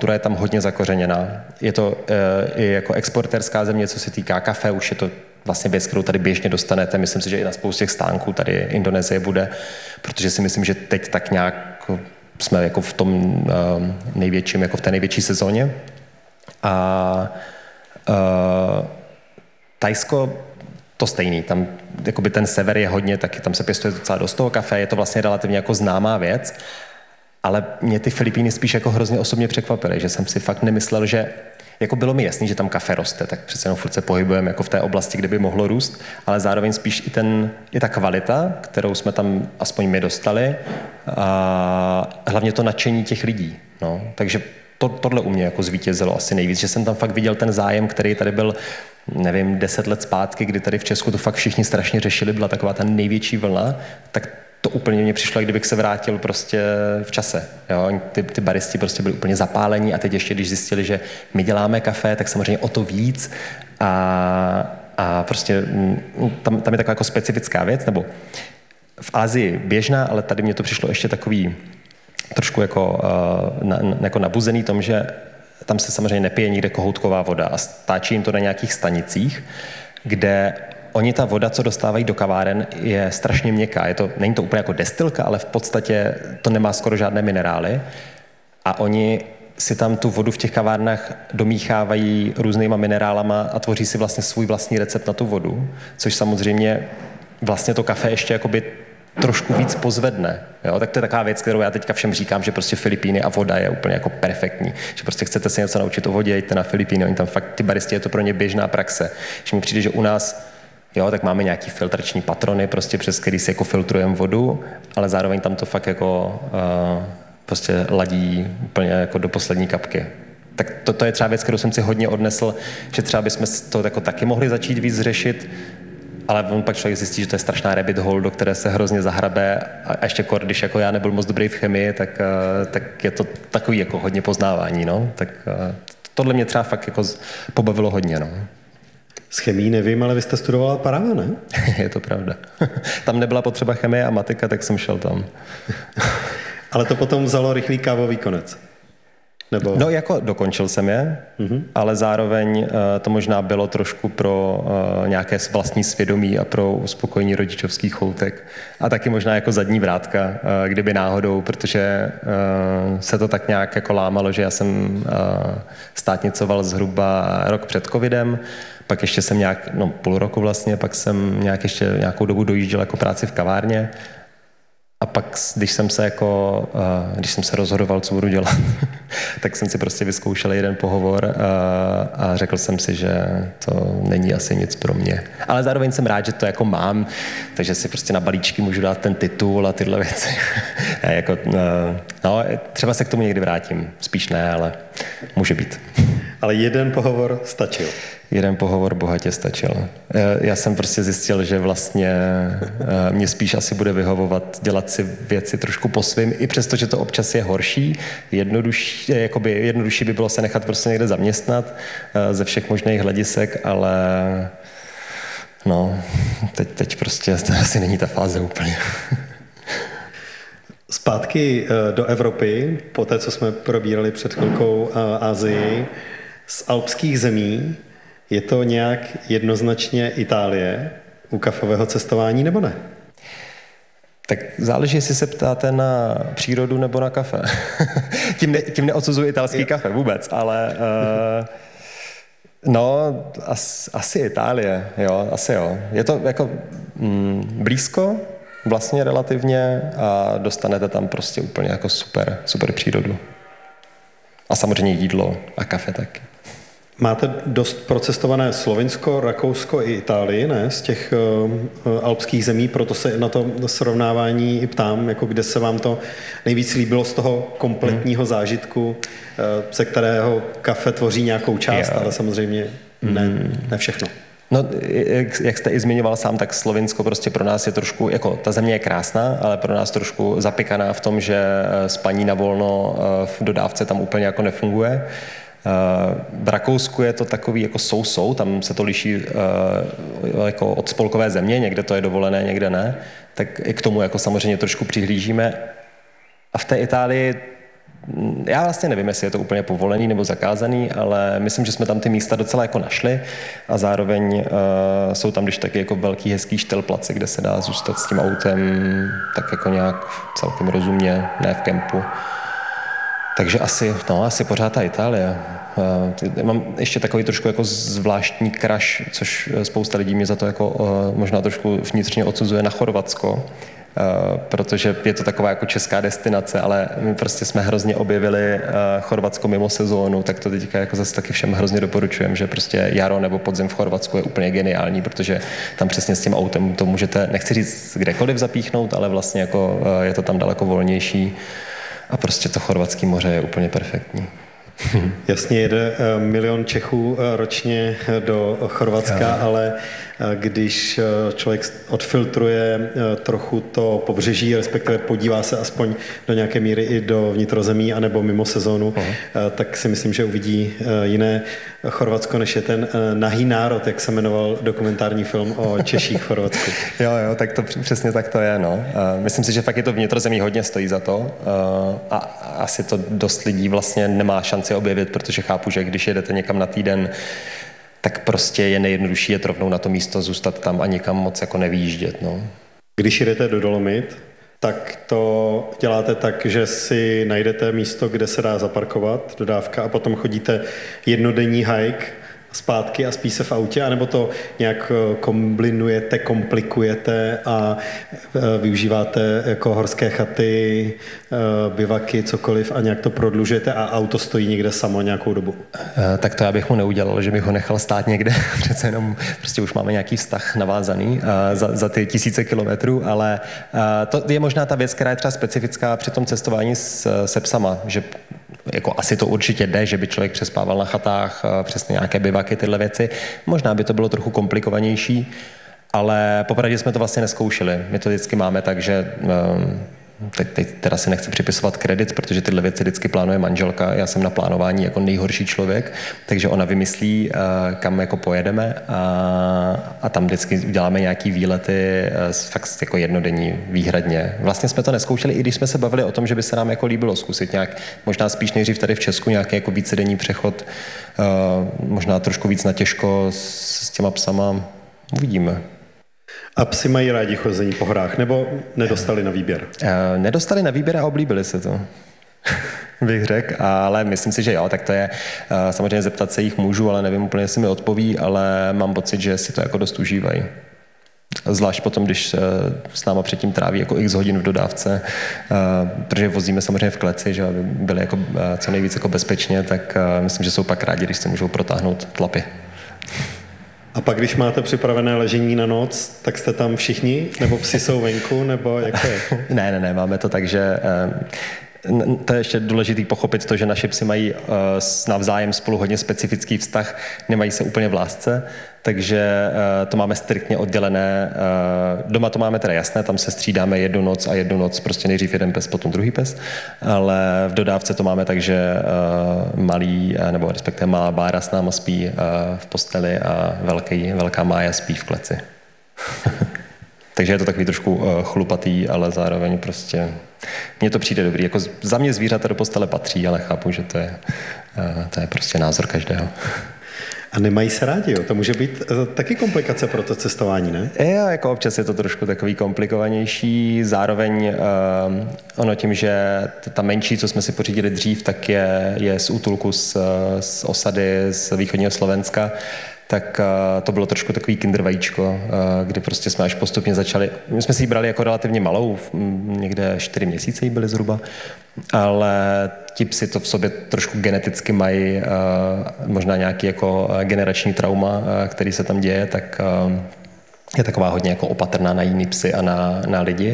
kultura je tam hodně zakořeněná. Je to i jako exportérská země, co se týká kafe, už je to vlastně věc, kterou tady běžně dostanete. Myslím si, že i na spoustě stánků tady Indonésie bude, protože si myslím, že teď tak nějak jsme jako v tom největším, jako v té největší sezóně. A Thajsko to stejný, tam jakoby ten sever je hodně, taky tam se pěstuje docela dost toho kafe, je to vlastně relativně jako známá věc, ale mě ty Filipíny spíš jako hrozně osobně překvapily, že jsem si fakt nemyslel, že jako bylo mi jasný, že tam kafe roste, tak přece jenom furt se pohybujeme jako v té oblasti, kde by mohlo růst, ale zároveň spíš i ta kvalita, kterou jsme tam aspoň my dostali, a hlavně to nadšení těch lidí. No. Takže tohle u mě jako zvítězilo asi nejvíc, že jsem tam fakt viděl ten zájem, který tady byl, nevím, 10 let zpátky, kdy tady v Česku to fakt všichni strašně řešili, byla taková ta největší vlna, tak to úplně mně přišlo, kdybych se vrátil prostě v čase. Jo? Ty baristi prostě byli úplně zapálení a teď ještě, když zjistili, že my děláme kafe, tak samozřejmě o to víc a prostě tam je taková jako specifická věc, nebo v Asii běžná, ale tady mně to přišlo ještě takový trošku jako nabuzený tom, že tam se samozřejmě nepije nikde kohoutková voda a stáčí jim to na nějakých stanicích, kde oni ta voda, co dostávají do kaváren, je strašně měkká. Není to úplně jako destilka, ale v podstatě to nemá skoro žádné minerály. A oni si tam tu vodu v těch kavárnách domíchávají různýma minerálama a tvoří si vlastně svůj vlastní recept na tu vodu, což samozřejmě vlastně to kafe ještě jakoby trošku víc pozvedne. Jo? Tak to je taková věc, kterou já teďka všem říkám, že prostě Filipíny a voda je úplně jako perfektní. Že prostě chcete se něco naučit o vodě, jděte na Filipíny, oni tam fakt, ty baristi, je to pro ně běžná praxe. Že mi přijde, že u nás jo, tak máme nějaký filtrační patrony, prostě přes který si jako filtrujeme vodu, ale zároveň tam to fakt jako prostě ladí úplně jako do poslední kapky. Tak to je třeba věc, kterou jsem si hodně odnesl, že třeba bychom to jako taky mohli začít víc řešit, ale on pak člověk zjistí, že to je strašná rabbit hole, do které se hrozně zahrabe a ještě když jako já nebyl moc dobrý v chemii, tak je to takový jako hodně poznávání, no. Tak tohle mě třeba fakt jako pobavilo hodně, no. S chemií nevím, ale vy jste studovala práva, ne? Je to pravda. Tam nebyla potřeba chemie a matika, tak jsem šel tam. Ale to potom vzalo rychlý kávový konec. Nebo... No jako dokončil jsem je, ale zároveň to možná bylo trošku pro nějaké vlastní svědomí a pro uspokojení rodičovských choutek. A taky možná jako zadní vrátka, kdyby náhodou, protože se to tak nějak jako lámalo, že já jsem státnicoval zhruba rok před covidem, pak ještě jsem půl roku vlastně, pak jsem ještě nějakou dobu dojížděl jako práci v kavárně. A pak, když jsem se rozhodoval, co budu dělat, tak jsem si prostě vyzkoušel jeden pohovor a řekl jsem si, že to není asi nic pro mě. Ale zároveň jsem rád, že to jako mám, takže si prostě na balíčky můžu dát ten titul a tyhle věci. Třeba se k tomu někdy vrátím. Spíš ne, ale může být. Ale jeden pohovor stačil. Jeden pohovor bohatě stačil. Já jsem prostě zjistil, že vlastně mě spíš asi bude vyhovovat dělat si věci trošku po svým, i přesto, že to občas je horší. Jednodušší by bylo se nechat prostě někde zaměstnat ze všech možných hledisek, ale no, teď prostě to asi není ta fáze úplně. Zpátky do Evropy, po té, co jsme probírali před chvilkou Asii, z alpských zemí, je to nějak jednoznačně Itálie u kafového cestování, nebo ne? Tak záleží, jestli se ptáte na přírodu nebo na kafe. tím neodsuzuji italský kafe vůbec, ale asi Itálie, jo, asi jo. Je to jako blízko vlastně relativně a dostanete tam prostě úplně jako super přírodu. A samozřejmě jídlo a kafe taky. Máte dost procestované Slovinsko, Rakousko i Itálii, ne? Z těch alpských zemí, proto se na to srovnávání i ptám, jako kde se vám to nejvíc líbilo z toho kompletního zážitku, ze kterého kafe tvoří nějakou část, ale samozřejmě ne všechno. No, jak jste i zmiňoval sám, tak Slovinsko prostě pro nás je trošku, jako ta země je krásná, ale pro nás trošku zapikaná v tom, že spaní na volno v dodávce tam úplně jako nefunguje. V Rakousku je to takový jako sou, tam se to liší jako od spolkové země, někde to je dovolené, někde ne, tak i k tomu jako samozřejmě trošku přihlížíme. A v té Itálii já vlastně nevím, jestli je to úplně povolený nebo zakázaný, ale myslím, že jsme tam ty místa docela jako našli a zároveň jsou tam když taky jako velký hezký štelplace, kde se dá zůstat s tím autem tak jako nějak celkem rozumně, ne v kempu. Takže asi pořád ta Itálie. Mám ještě takový trošku jako zvláštní crush, což spousta lidí mě za to jako možná trošku vnitřně odsuzuje, na Chorvatsko, protože je to taková jako česká destinace, ale my prostě jsme hrozně objevili Chorvatsko mimo sezónu, tak to teďka jako zase taky všem hrozně doporučujem, že prostě jaro nebo podzim v Chorvatsku je úplně geniální, protože tam přesně s tím autem to můžete, nechci říct kdekoliv zapíchnout, ale vlastně jako je to tam daleko volnější a prostě to chorvatské moře je úplně perfektní. Jasně, jede 1 milion Čechů ročně do Chorvatska, ale když člověk odfiltruje trochu to pobřeží, respektive podívá se aspoň do nějaké míry i do vnitrozemí anebo mimo sezónu, tak si myslím, že uvidí jiné Chorvatsko, než je ten Nahý národ, jak se jmenoval dokumentární film o Češích v Chorvatsku. Jo, tak to přesně tak to je, no. Myslím si, že fakt je to vnitrozemí hodně stojí za to a asi to dost lidí vlastně nemá šanci objevit, protože chápu, že když jedete někam na týden, tak prostě je nejjednodušší jet rovnou na to místo, zůstat tam a nikam moc jako nevyjíždět, no. Když jedete do Dolomit, tak to děláte tak, že si najdete místo, kde se dá zaparkovat, dodávka, a potom chodíte jednodenní hike zpátky a spí se v autě, anebo to nějak kombinujete, komplikujete a využíváte jako horské chaty, bivaky, cokoliv a nějak to prodlužujete a auto stojí někde samo nějakou dobu? Tak to já bych mu neudělal, že bych ho nechal stát někde, přece jenom prostě už máme nějaký vztah navázaný za ty tisíce kilometrů, ale to je možná ta věc, která je třeba specifická při tom cestování se psama, že jako asi to určitě jde, že by člověk přespával na chatách, přesně nějaké bivaky, tyhle věci. Možná by to bylo trochu komplikovanější, ale popravdě jsme to vlastně neskoušeli. My to vždycky máme tak, že teď teda si nechci připisovat kredit, protože tyhle věci vždycky plánuje manželka. Já jsem na plánování jako nejhorší člověk, takže ona vymyslí, kam jako pojedeme a tam vždycky uděláme nějaký výlety fakt jako jednodenní výhradně. Vlastně jsme to neskoušeli, i když jsme se bavili o tom, že by se nám jako líbilo zkusit nějak, možná spíš nejdřív tady v Česku nějaký jako vícedenní přechod, možná trošku víc na těžko s těma psama. Uvidíme. A psi mají rádi chození po horách, nebo nedostali na výběr? Nedostali na výběr a oblíbili se to, bych řekl, ale myslím si, že jo, tak to je, samozřejmě zeptat se jich můžu, ale nevím úplně, jestli mi odpoví, ale mám pocit, že si to jako dost užívají. Zvlášť potom, když s náma předtím tráví jako x hodin v dodávce, protože vozíme samozřejmě v kleci, že aby byli jako co nejvíc jako bezpečně, tak myslím, že jsou pak rádi, když se můžou protáhnout tlapy. A pak, když máte připravené ležení na noc, tak jste tam všichni? Nebo psi jsou venku? Nebo jak to je? Ne, máme to tak, že to je ještě důležité pochopit to, že naši psi mají navzájem spolu hodně specifický vztah, nemají se úplně v lásce, takže to máme striktně oddělené. Doma to máme teda jasné, tam se střídáme jednu noc, prostě nejdřív jeden pes, potom druhý pes, ale v dodávce to máme tak, že malý, nebo respektive malá Bára s náma spí v posteli a velká Mája spí v kleci. Takže je to takový trošku chlupatý, ale zároveň prostě mně to přijde dobrý. Jako za mě zvířata do postele patří, ale chápu, že to je prostě názor každého. A nemají se rádi, jo? To může být taky komplikace pro to cestování, ne? Jo, jako občas je to trošku takový komplikovanější. Zároveň ono tím, že ta menší, co jsme si pořídili dřív, tak je z útulku z osady z východního Slovenska, tak to bylo trošku takový kinder vajíčko, kdy prostě jsme až postupně začali, my jsme si ji brali jako relativně malou, někde 4 měsíce jí byly zhruba, ale ti psi to v sobě trošku geneticky mají, možná nějaký jako generační trauma, který se tam děje, tak je taková hodně jako opatrná na jiný psy a na lidi.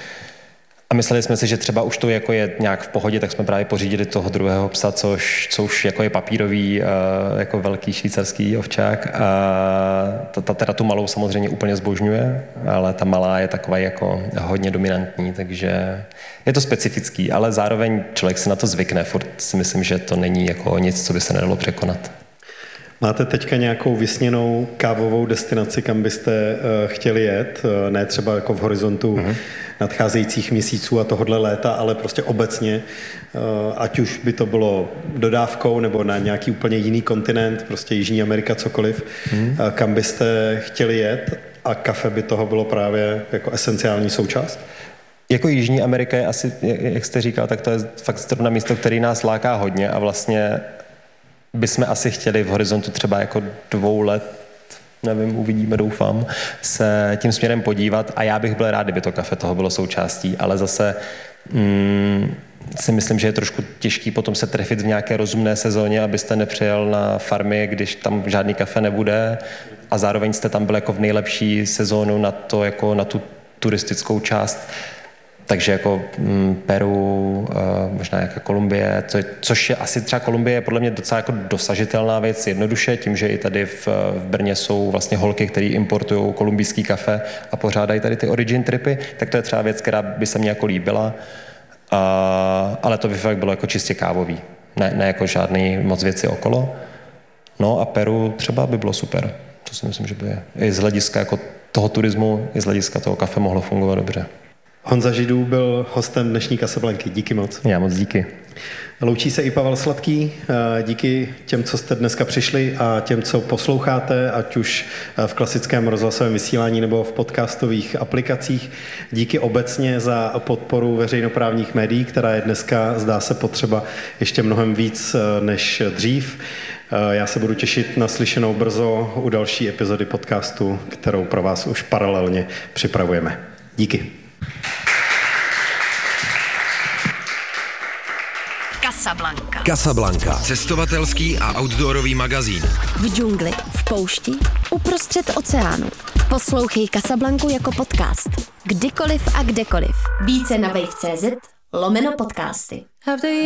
A mysleli jsme si, že třeba už to jako je nějak v pohodě, tak jsme právě pořídili toho druhého psa, co už jako je papírový, jako velký švýcarský ovčák. A ta teda tu malou samozřejmě úplně zbožňuje, ale ta malá je taková jako hodně dominantní, takže je to specifický, ale zároveň člověk se na to zvykne. Furt si myslím, že to není jako nic, co by se nedalo překonat. Máte teďka nějakou vysněnou kávovou destinaci, kam byste chtěli jet? Ne třeba jako v horizontu nadcházejících měsíců a tohodle léta, ale prostě obecně, ať už by to bylo dodávkou nebo na nějaký úplně jiný kontinent, prostě Jižní Amerika, cokoliv, kam byste chtěli jet a kafe by toho bylo právě jako esenciální součást? Jako Jižní Amerika je asi, jak jste říkal, tak to je fakt zrovna místo, který nás láká hodně a vlastně bychom asi chtěli v horizontu třeba jako 2 let, nevím, uvidíme, doufám, se tím směrem podívat a já bych byl rád, kdyby to kafe toho bylo součástí, ale zase si myslím, že je trošku těžký potom se trefit v nějaké rozumné sezóně, abyste nepřijel na farmy, když tam žádný kafe nebude a zároveň jste tam byl jako v nejlepší sezónu na to, jako na tu turistickou část. Takže jako Peru, možná jako Kolumbie, což je asi třeba Kolumbie je podle mě docela jako dosažitelná věc jednoduše, tím, že i tady v Brně jsou vlastně holky, které importují kolumbijský kafe a pořádají tady ty origin tripy, tak to je třeba věc, která by se mně jako líbila, ale to by fakt bylo jako čistě kávový, ne jako žádný moc věci okolo. No a Peru třeba by bylo super, to si myslím, že by i z hlediska jako toho turismu, i z hlediska toho kafe mohlo fungovat dobře. Honza Židů byl hostem dnešní Casablanky. Díky moc. Já moc díky. Loučí se i Pavel Sladký. Díky těm, co jste dneska přišli a těm, co posloucháte, ať už v klasickém rozhlasovém vysílání nebo v podcastových aplikacích. Díky obecně za podporu veřejnoprávních médií, která je dneska, zdá se, potřeba ještě mnohem víc než dřív. Já se budu těšit na slyšenou brzo u další epizody podcastu, kterou pro vás už paralelně připravujeme. Díky. Casablanca. Cestovatelský a outdoorový magazín. V džungli, v poušti, uprostřed oceánu. Poslouchej Casablanku jako podcast. Kdykoliv a kdekoliv. Více na wave.cz/podcasty.